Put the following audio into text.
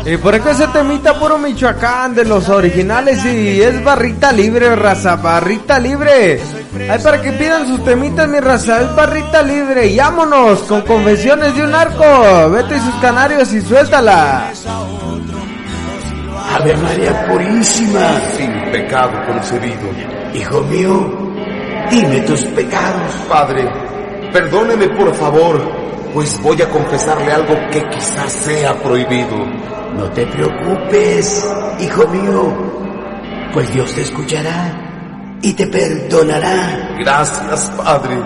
Y por eso ese temita puro Michoacán, de los originales, y es barrita libre, raza, barrita libre. Ay, para que pidan sus temitas, mi raza, es barrita libre. Y vámonos con Confesiones de un Narco. Vete y sus canarios y suéltala. Ave María Purísima, sin pecado concebido. Hijo mío, dime tus pecados. Padre, perdóneme por favor, pues voy a confesarle algo que quizás sea prohibido. No te preocupes, hijo mío, pues Dios te escuchará y te perdonará. Gracias, Padre.